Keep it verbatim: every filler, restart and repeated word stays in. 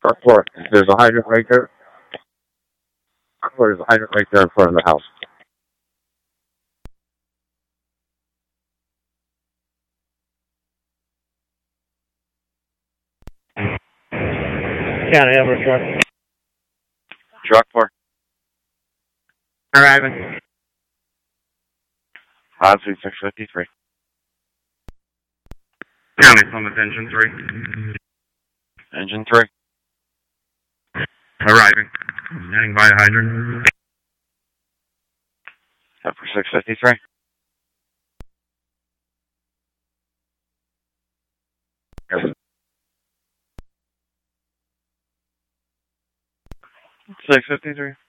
Or there's a hydrant right there. Or there's a hydrant right there in front of the house. County Elbert truck. Truck for Arriving. five two six fifty-three. County Plymouth engine three. Engine three. Arriving. Standing by hydrant. Pepper six fifty-three. Yes. six fifty-three.